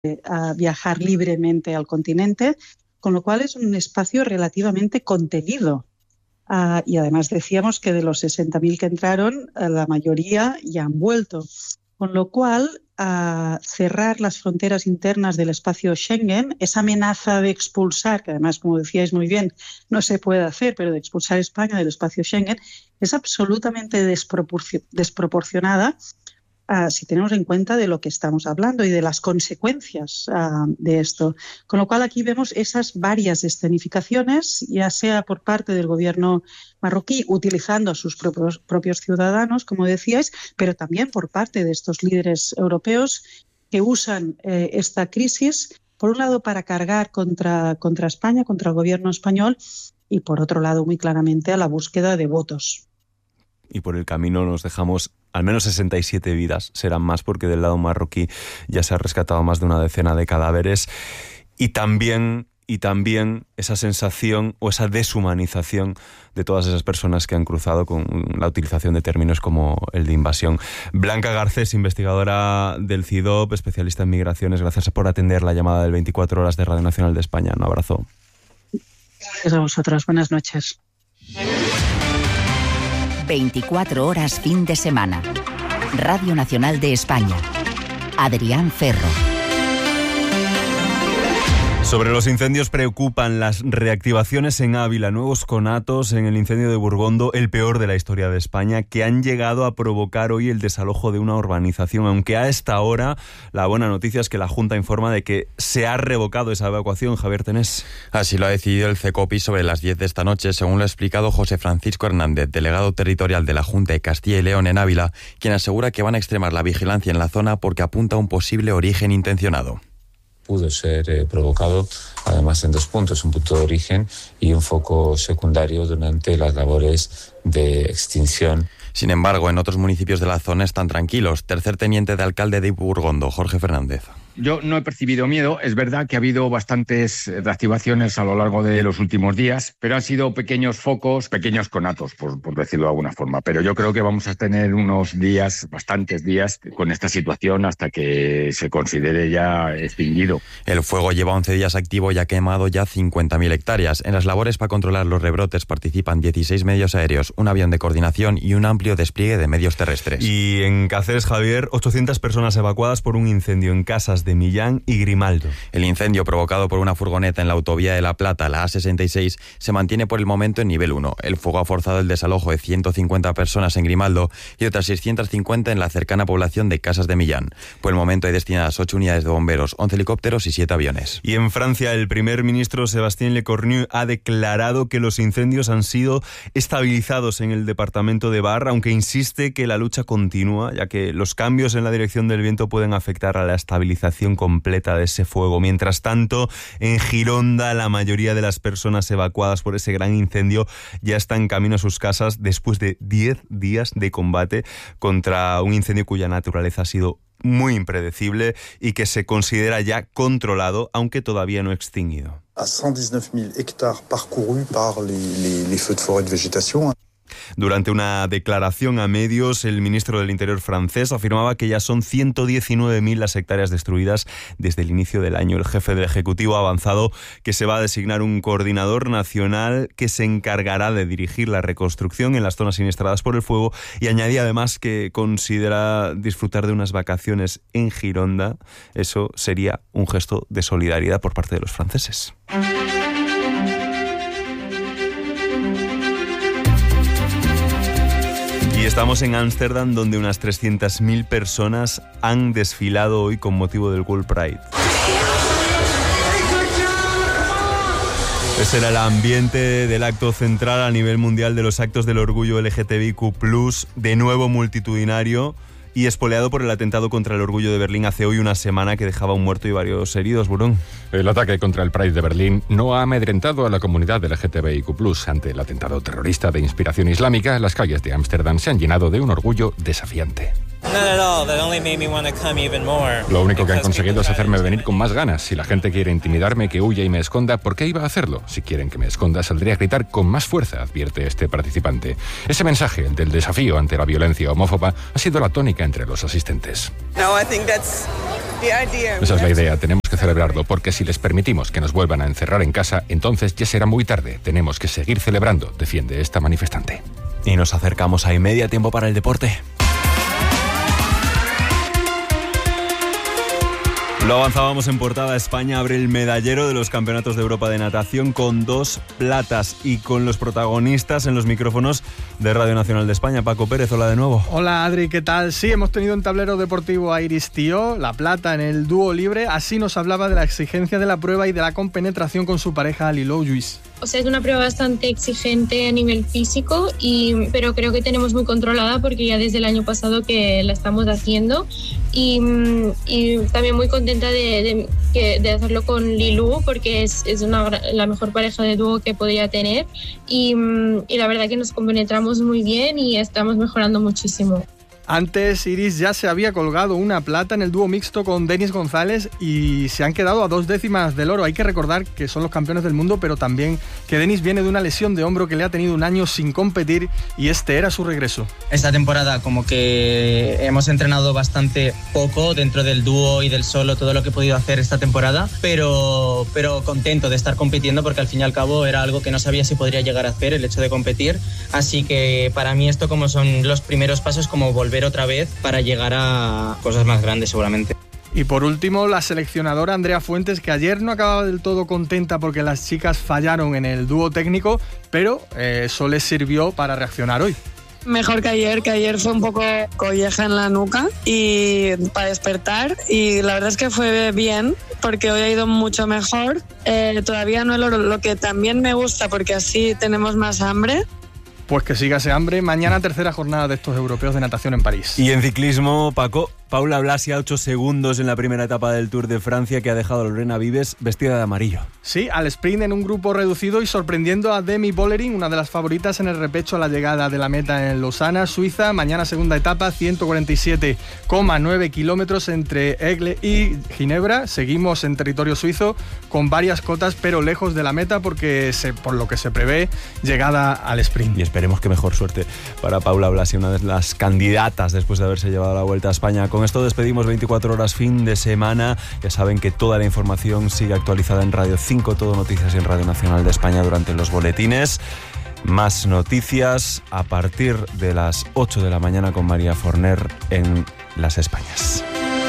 a viajar libremente al continente, con lo cual es un espacio relativamente contenido. Y además decíamos que de los 60.000 que entraron, la mayoría ya han vuelto. Con lo cual, cerrar las fronteras internas del espacio Schengen, esa amenaza de expulsar, que además, como decíais muy bien, no se puede hacer, pero de expulsar a España del espacio Schengen, es absolutamente desproporcionada si tenemos en cuenta de lo que estamos hablando y de las consecuencias de esto. Con lo cual aquí vemos esas varias escenificaciones, ya sea por parte del gobierno marroquí utilizando a sus propios ciudadanos, como decíais, pero también por parte de estos líderes europeos que usan esta crisis, por un lado para cargar contra España, contra el gobierno español, y por otro lado muy claramente a la búsqueda de votos. Y por el camino nos dejamos al menos 67 vidas, serán más porque del lado marroquí ya se ha rescatado más de una decena de cadáveres. Y también esa sensación o esa deshumanización de todas esas personas que han cruzado con la utilización de términos como el de invasión. Blanca Garcés, investigadora del CIDOB, especialista en migraciones, gracias por atender la llamada del 24 horas de Radio Nacional de España. Un abrazo. Gracias a vosotros. Buenas noches. 24 horas fin de semana. Radio Nacional de España. Adrián Ferro. Sobre los incendios preocupan las reactivaciones en Ávila, nuevos conatos en el incendio de Burgondo, el peor de la historia de España, que han llegado a provocar hoy el desalojo de una urbanización, aunque a esta hora la buena noticia es que la Junta informa de que se ha revocado esa evacuación. Javier Tenés. Así lo ha decidido el CECOPI sobre las 10 de esta noche, según lo ha explicado José Francisco Hernández, delegado territorial de la Junta de Castilla y León en Ávila, quien asegura que van a extremar la vigilancia en la zona porque apunta a un posible origen intencionado. Pudo ser provocado además en 2 puntos, un punto de origen y un foco secundario durante las labores de extinción. Sin embargo, en otros municipios de la zona están tranquilos. Tercer teniente de alcalde de Burgondo, Jorge Fernández. Yo no he percibido miedo. Es verdad que ha habido bastantes reactivaciones a lo largo de los últimos días, pero han sido pequeños focos, pequeños conatos, por decirlo de alguna forma. Pero yo creo que vamos a tener unos días, bastantes días, con esta situación hasta que se considere ya extinguido. El fuego lleva 11 días activo y ha quemado ya 50.000 hectáreas. En las labores para controlar los rebrotes participan 16 medios aéreos, un avión de coordinación y un amplio despliegue de medios terrestres. Y en Cáceres, Javier, 800 personas evacuadas por un incendio en casas de Millán y Grimaldo. El incendio provocado por una furgoneta en la autovía de La Plata, la A66, se mantiene por el momento en nivel 1. El fuego ha forzado el desalojo de 150 personas en Grimaldo y otras 650 en la cercana población de Casas de Millán. Por el momento hay destinadas 8 unidades de bomberos, 11 helicópteros y 7 aviones. Y en Francia, el primer ministro Sébastien Lecornu ha declarado que los incendios han sido estabilizados en el departamento de Var, aunque insiste que la lucha continúa, ya que los cambios en la dirección del viento pueden afectar a la estabilización completa de ese fuego. Mientras tanto, en Gironda, la mayoría de las personas evacuadas por ese gran incendio ya están en camino a sus casas después de 10 días de combate contra un incendio cuya naturaleza ha sido muy impredecible y que se considera ya controlado, aunque todavía no extinguido. A 119.000 hectares parcourus par les feux de forêt de végétation. Durante una declaración a medios, el ministro del Interior francés afirmaba que ya son 119.000 las hectáreas destruidas desde el inicio del año. El jefe del Ejecutivo ha avanzado que se va a designar un coordinador nacional que se encargará de dirigir la reconstrucción en las zonas siniestradas por el fuego, y añadía además que considera disfrutar de unas vacaciones en Gironda. Eso sería un gesto de solidaridad por parte de los franceses. Y estamos en Ámsterdam, donde unas 300.000 personas han desfilado hoy con motivo del World Pride. Ese era el ambiente del acto central a nivel mundial de los actos del orgullo LGTBIQ+, de nuevo multitudinario y espoleado por el atentado contra el orgullo de Berlín hace hoy una semana, que dejaba un muerto y varios heridos. Burón. El ataque contra el Pride de Berlín no ha amedrentado a la comunidad LGTBIQ+. Ante el atentado terrorista de inspiración islámica, las calles de Ámsterdam se han llenado de un orgullo desafiante. Lo único que han conseguido es hacerme venir con más ganas. Si la gente quiere intimidarme, que huya y me esconda, ¿por qué iba a hacerlo? Si quieren que me esconda, saldré a gritar con más fuerza, advierte este participante. Ese mensaje, el del desafío ante la violencia homófoba, ha sido la tónica entre los asistentes. Esa es la idea, tenemos que celebrarlo, porque si les permitimos que nos vuelvan a encerrar en casa, entonces ya será muy tarde. Tenemos que seguir celebrando, defiende esta manifestante. Y nos acercamos a media tiempo para el deporte. Lo avanzábamos en portada. España abre el medallero de los Campeonatos de Europa de Natación con 2 platas y con los protagonistas en los micrófonos de Radio Nacional de España. Paco Pérez, hola de nuevo. Hola Adri, ¿qué tal? Sí, hemos tenido en tablero deportivo a Iris Tío, la plata en el dúo libre. Así nos hablaba de la exigencia de la prueba y de la compenetración con su pareja Lilou Lluís. O sea, es una prueba bastante exigente a nivel físico, pero creo que tenemos muy controlada porque ya desde el año pasado que la estamos haciendo y también muy contenta de hacerlo con Lilou porque es la mejor pareja de dúo que podría tener y la verdad que nos compenetramos muy bien y estamos mejorando muchísimo. Antes, Iris ya se había colgado una plata en el dúo mixto con Denis González y se han quedado a 2 décimas del oro. Hay que recordar que son los campeones del mundo, pero también que Denis viene de una lesión de hombro que le ha tenido un año sin competir y este era su regreso. Esta temporada como que hemos entrenado bastante poco dentro del dúo y del solo, todo lo que he podido hacer esta temporada, pero contento de estar compitiendo porque al fin y al cabo era algo que no sabía si podría llegar a hacer, el hecho de competir. Así que para mí esto como son los primeros pasos, como volver otra vez para llegar a cosas más grandes seguramente. Y por último, la seleccionadora Andrea Fuentes, que ayer no acababa del todo contenta porque las chicas fallaron en el dúo técnico, pero eso les sirvió para reaccionar hoy. Mejor que ayer fue un poco colleja en la nuca y para despertar y la verdad es que fue bien porque hoy ha ido mucho mejor. Todavía no el oro, lo que también me gusta porque así tenemos más hambre. Pues que siga ese hambre. Mañana tercera jornada de estos europeos de natación en París. Y en ciclismo, Paco, Paula Blasi a 8 segundos en la primera etapa del Tour de Francia que ha dejado a Lorena Vives vestida de amarillo. Sí, al sprint en un grupo reducido y sorprendiendo a Demi Vollering, una de las favoritas en el repecho a la llegada de la meta en Lausana, Suiza. Mañana segunda etapa, 147,9 kilómetros entre Aigle y Ginebra. Seguimos en territorio suizo con varias cotas, pero lejos de la meta porque por lo que se prevé llegada al sprint. Y esperemos que mejor suerte para Paula Blasi, una de las candidatas después de haberse llevado la Vuelta a España. Con esto despedimos 24 horas fin de semana. Ya saben que toda la información sigue actualizada en Radio 5, Todo Noticias y en Radio Nacional de España durante los boletines. Más noticias a partir de las 8 de la mañana con María Forner en Las Españas.